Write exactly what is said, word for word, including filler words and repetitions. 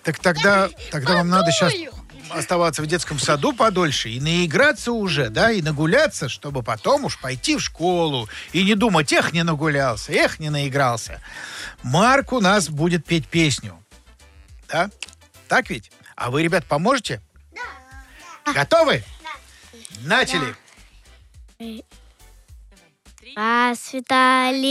Так тогда, тогда вам надо сейчас оставаться в детском саду подольше и наиграться уже, да, и нагуляться, чтобы потом уж пойти в школу и не думать, эх, не нагулялся, эх, не наигрался. Марк у нас будет петь песню. Да? Так ведь? А вы, ребят, поможете? Да. Готовы? Да. Начали. Расцветали